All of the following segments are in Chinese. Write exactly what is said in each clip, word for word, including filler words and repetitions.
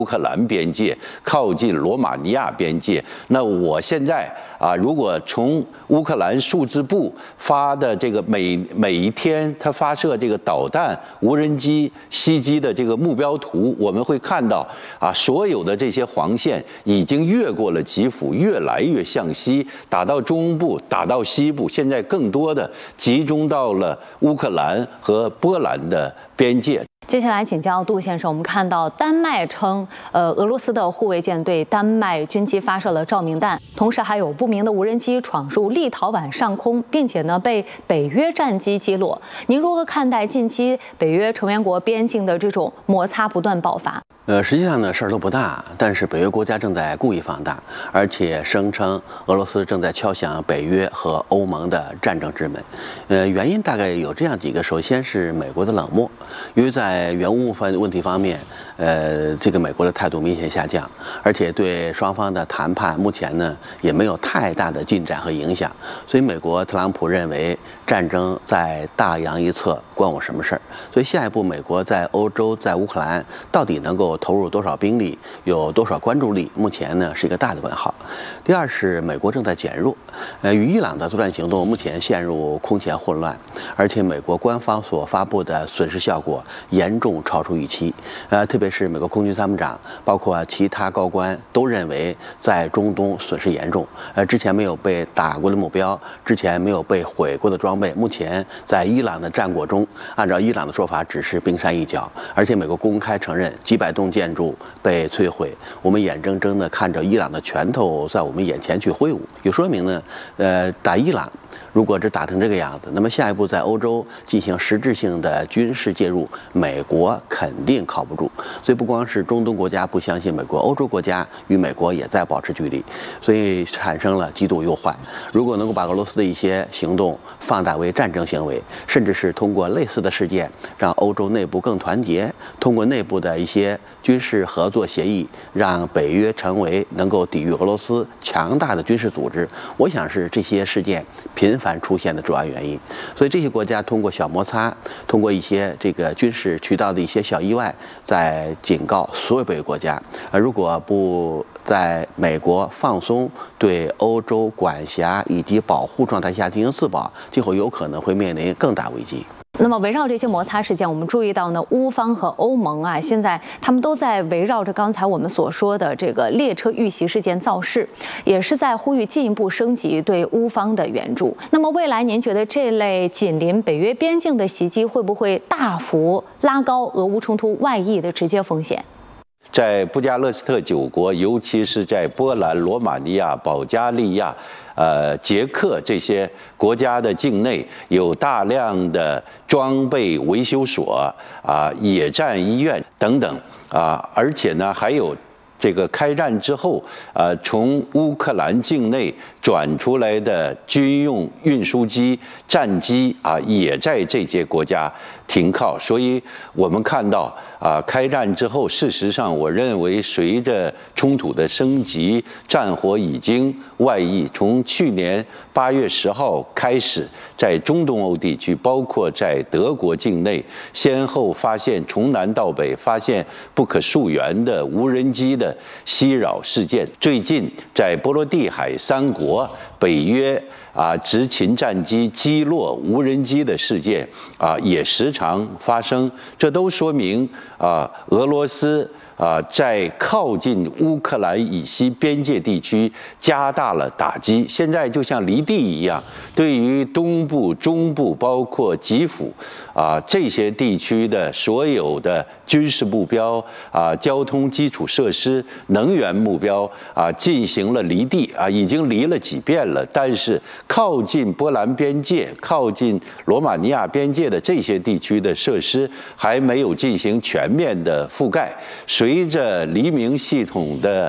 乌克兰边界，靠近罗马尼亚边界。那我现在啊，如果从乌克兰数字部发的这个每每一天它发射这个导弹、无人机袭击的这个目标图，我们会看到啊，所有的这些黄线已经越过了基辅，越来越向西，打到中部，打到西部，现在更多的集中到了乌克兰和波兰的边界。 接下来请教杜先生，我们看到丹麦称，呃，俄罗斯的护卫舰对丹麦军机发射了照明弹，同时还有不明的无人机闯入立陶宛上空，并且呢被北约战机击落。您如何看待近期北约成员国边境的这种摩擦不断爆发？ 呃，实际上呢，事儿都不大，但是北约国家正在故意放大，而且声称俄罗斯正在敲响北约和欧盟的战争之门。呃，原因大概有这样几个：首先是美国的冷漠，因为在原物分问题方面，呃，这个美国的态度明显下降，而且对双方的谈判目前呢也没有太大的进展和影响，所以美国特朗普认为战争在大洋一侧，关我什么事儿？所以下一步美国在欧洲、在乌克兰到底能够投入多少兵力，有多少关注力，目前呢是一个大的问号。第二是美国正在减弱，呃，与伊朗的作战行动目前陷入空前混乱，而且美国官方所发布的损失效果严重超出预期，呃，特别是美国空军参谋长，包括其他高官都认为在中东损失严重，呃，之前没有被打过的目标，之前没有被毁过的装备，目前在伊朗的战果中，按照伊朗的说法只是冰山一角，而且美国公开承认几百栋建筑被摧毁，我们眼睁睁地看着伊朗的拳头在我们眼前去挥舞，也说明呢，呃，打伊朗如果只打成这个样子，那么下一步在欧洲进行实质性的军事介入，美国肯定靠不住。所以不光是中东国家不相信美国，欧洲国家与美国也在保持距离，所以产生了极度忧患。如果能够把俄罗斯的一些行动放大为战争行为，甚至是通过类似的事件让欧洲内部更团结，通过内部的一些军事合作协议，让北约成为能够抵御俄罗斯强大的军事组织，我想是这些事件频繁出现的主要原因。所以这些国家通过小摩擦，通过一些这个军事渠道的一些小意外，在警告所有北约国家，呃，如果不在美国放松对欧洲管辖以及保护状态下进行自保，今后有可能会面临更大危机。 那么围绕这些摩擦事件，我们注意到呢，乌方和欧盟啊，现在他们都在围绕着刚才我们所说的这个列车遇袭事件造势，也是在呼吁进一步升级对乌方的援助。那么未来您觉得这类紧邻北约边境的袭击会不会大幅拉高俄乌冲突外溢的直接风险？ 在布加勒斯特九国，尤其是在波兰、罗马尼亚、保加利亚、呃捷克这些国家的境内，有大量的装备维修所啊、野战医院等等啊，而且呢还有这个开战之后，呃，从乌克兰境内转出来的军用运输机、战机啊，也在这些国家停靠。所以我们看到啊，开战之后，事实上，我认为随着冲突的升级，战火已经外溢。从去年八月十号开始，在中东欧地区，包括在德国境内，先后发现从南到北发现不可溯源的无人机的袭扰事件。最近在波罗的海三国，北约啊执勤战机击落无人机的事件啊也时常发生，这都说明啊俄罗斯啊在靠近乌克兰以西边界地区加大了打击。现在就像离地一样，对于东部、中部，包括基辅啊这些地区的所有的军事目标啊、交通基础设施、能源目标啊进行了离地啊，已经离了几遍了。但是靠近波兰边界、靠近罗马尼亚边界的这些地区的设施还没有进行全面的覆盖。随着黎明系统的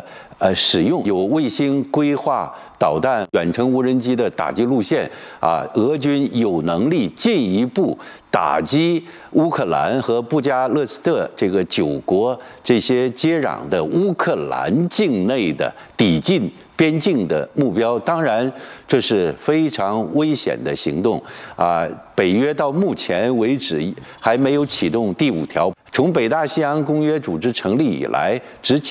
呃使用有卫星规划导弹、远程无人机的打击路线啊，俄军有能力进一步打击乌克兰和布加勒斯特这个九国这些接壤的乌克兰境内的抵近边境的目标。当然，这是非常危险的行动啊！北约到目前为止还没有启动第五条。从北大西洋公约组织成立以来，只